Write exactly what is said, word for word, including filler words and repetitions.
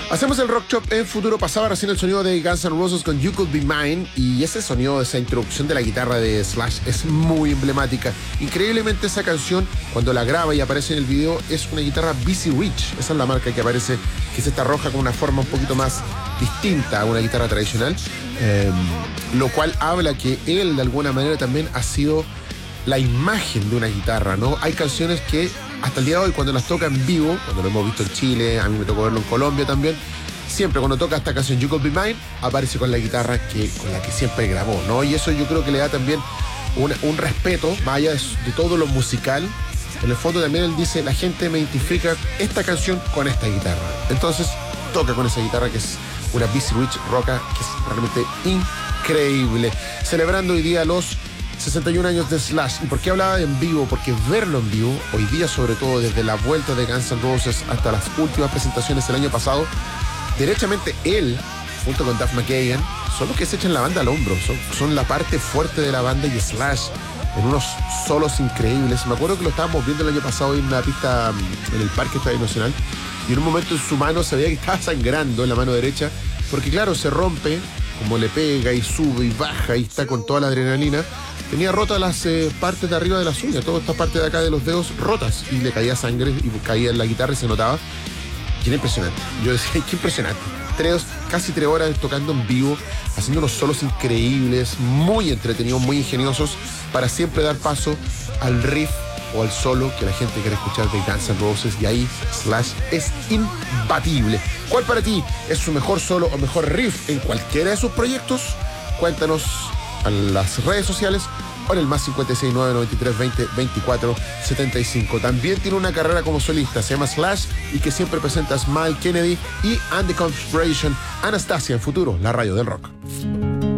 Hacemos el Rock Shop en Futuro. Pasaba recién el sonido de Guns N' Roses con You Could Be Mine. Y ese sonido, esa introducción de la guitarra de Slash es muy emblemática. Increíblemente esa canción, cuando la graba y aparece en el video, es una guitarra B C Rich. Esa es la marca que aparece, que es esta roja con una forma un poquito más distinta a una guitarra tradicional. Eh, lo cual habla que él de alguna manera también ha sido la imagen de una guitarra, ¿no? Hay canciones que hasta el día de hoy, cuando las toca en vivo, cuando lo hemos visto en Chile, a mí me tocó verlo en Colombia también, siempre cuando toca esta canción You Could Be Mine, aparece con la guitarra que, con la que siempre grabó, ¿no? Y eso yo creo que le da también un, un respeto, más allá de, de todo lo musical. En el fondo también él dice, la gente me identifica esta canción con esta guitarra. Entonces toca con esa guitarra que es una B C Rich Roca, que es realmente increíble. Celebrando hoy día los sesenta y un años de Slash. ¿Y por qué hablaba de en vivo? Porque verlo en vivo, hoy día sobre todo, desde la vuelta de Guns N' Roses hasta las últimas presentaciones el año pasado, derechamente él, junto con Duff McKagan, son los que se echan la banda al hombro, son, son la parte fuerte de la banda, y Slash en unos solos increíbles. Me acuerdo que lo estábamos viendo el año pasado en una pista en el Parque Estadio Nacional, y en un momento en su mano se veía que estaba sangrando en la mano derecha, porque claro, se rompe, como le pega y sube y baja y está con toda la adrenalina. Tenía rotas las eh, partes de arriba de las uñas, toda esta parte de acá de los dedos rotas, y le caía sangre y caía en la guitarra y se notaba. Y era impresionante. Yo decía, qué impresionante. Tres, casi tres horas tocando en vivo, haciendo unos solos increíbles, muy entretenidos, muy ingeniosos, para siempre dar paso al riff o al solo que la gente quiere escuchar de Guns N' Roses, y ahí Slash es imbatible. ¿Cuál para ti es su mejor solo o mejor riff en cualquiera de sus proyectos? Cuéntanos a las redes sociales o en el más cincuenta y seis, nueve noventa y tres, veinte, veinticuatro, setenta y cinco. También tiene una carrera como solista, se llama Slash, y que siempre presenta Smile, Kennedy y And the Conspiration. Anastasia en Futuro, la radio del rock.